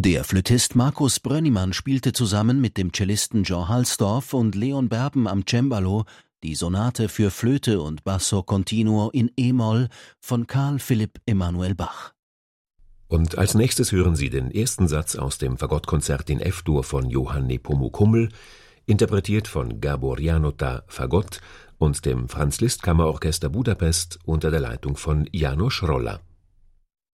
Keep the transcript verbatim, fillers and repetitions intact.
Der Flötist Markus Brönnimann spielte zusammen mit dem Cellisten Jean Halsdorf und Leon Berben am Cembalo die Sonate für Flöte und Basso Continuo in e-Moll von Carl Philipp Emanuel Bach. Und als nächstes hören Sie den ersten Satz aus dem Fagottkonzert in F-Dur von Johann Nepomuk Hummel, interpretiert von Gábor Janota Fagott und dem Franz-Liszt-Kammerorchester Budapest unter der Leitung von János Rolla.